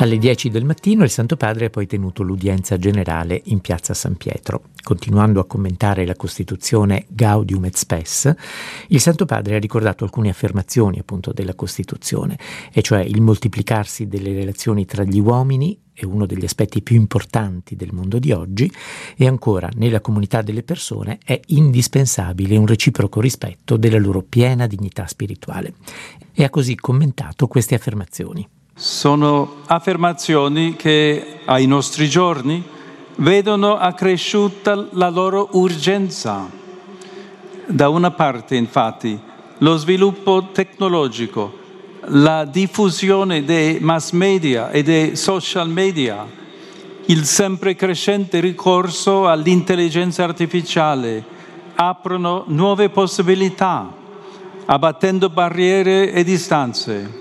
Alle 10 del mattino il Santo Padre ha poi tenuto l'udienza generale in piazza San Pietro. Continuando a commentare la Costituzione Gaudium et Spes, il Santo Padre ha ricordato alcune affermazioni appunto della Costituzione, e cioè il moltiplicarsi delle relazioni tra gli uomini è uno degli aspetti più importanti del mondo di oggi, e ancora nella comunità delle persone è indispensabile un reciproco rispetto della loro piena dignità spirituale. E ha così commentato queste affermazioni. Sono affermazioni che ai nostri giorni vedono accresciuta la loro urgenza. Da una parte, infatti, lo sviluppo tecnologico, la diffusione dei mass media e dei social media, il sempre crescente ricorso all'intelligenza artificiale aprono nuove possibilità, abbattendo barriere e distanze.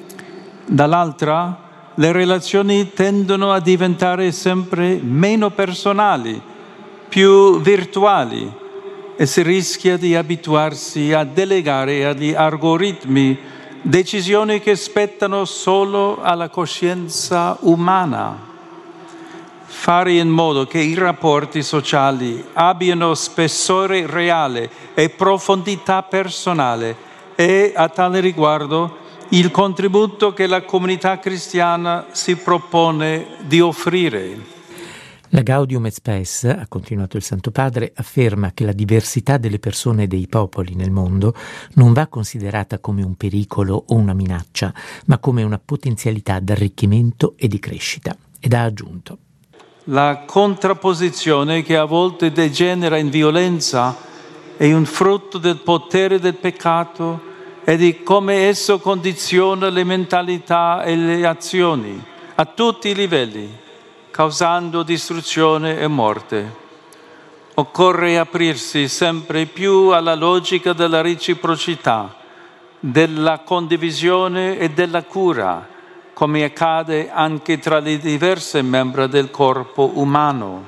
Dall'altra, le relazioni tendono a diventare sempre meno personali, più virtuali, e si rischia di abituarsi a delegare agli algoritmi decisioni che spettano solo alla coscienza umana. Fare in modo che i rapporti sociali abbiano spessore reale e profondità personale è, a tale riguardo, il contributo che la comunità cristiana si propone di offrire. La Gaudium et Spes, ha continuato il Santo Padre, afferma che la diversità delle persone e dei popoli nel mondo non va considerata come un pericolo o una minaccia, ma come una potenzialità d'arricchimento e di crescita. Ed ha aggiunto: la contrapposizione che a volte degenera in violenza è un frutto del potere del peccato e di come esso condiziona le mentalità e le azioni a tutti i livelli, causando distruzione e morte. Occorre aprirsi sempre più alla logica della reciprocità, della condivisione e della cura, come accade anche tra le diverse membra del corpo umano.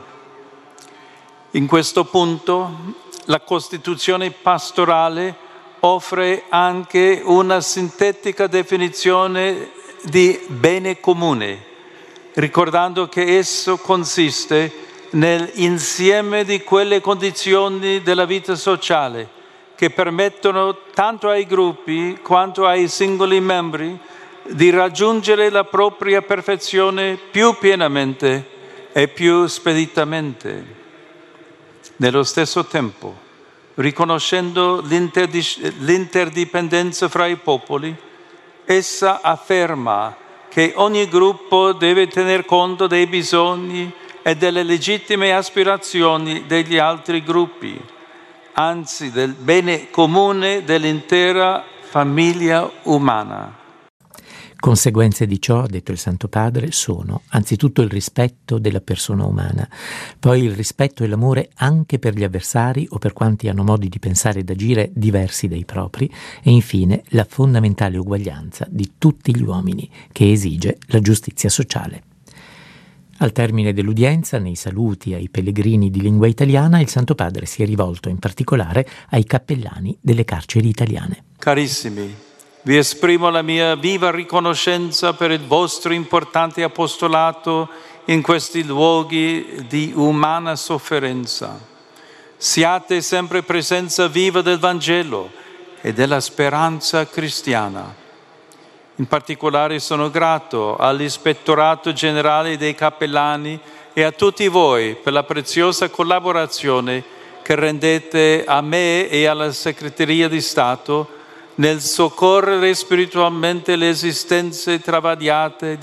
In questo punto, la Costituzione pastorale offre anche una sintetica definizione di bene comune, ricordando che esso consiste nell'insieme di quelle condizioni della vita sociale che permettono tanto ai gruppi quanto ai singoli membri di raggiungere la propria perfezione più pienamente e più speditamente. Nello stesso tempo, riconoscendo l'interdipendenza fra i popoli, essa afferma che ogni gruppo deve tener conto dei bisogni e delle legittime aspirazioni degli altri gruppi, anzi del bene comune dell'intera famiglia umana. Conseguenze di ciò, ha detto il Santo Padre, sono anzitutto il rispetto della persona umana, poi il rispetto e l'amore anche per gli avversari o per quanti hanno modi di pensare ed agire diversi dai propri, e infine la fondamentale uguaglianza di tutti gli uomini, che esige la giustizia sociale. Al termine dell'udienza, nei saluti ai pellegrini di lingua italiana, il Santo Padre si è rivolto in particolare ai cappellani delle carceri italiane. Carissimi, vi esprimo la mia viva riconoscenza per il vostro importante apostolato in questi luoghi di umana sofferenza. Siate sempre presenza viva del Vangelo e della speranza cristiana. In particolare sono grato all'Ispettorato Generale dei Cappellani e a tutti voi per la preziosa collaborazione che rendete a me e alla Segreteria di Stato nel soccorrere spiritualmente le esistenze travagliate